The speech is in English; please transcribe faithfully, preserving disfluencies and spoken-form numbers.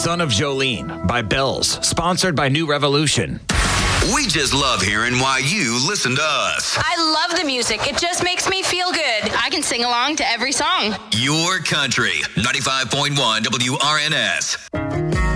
Son of Jolene by Bells, sponsored by New Revolution. We just love hearing why you listen to us. I love the music. It just makes me feel good. I can sing along to every song. Your country, ninety-five point one W R N S.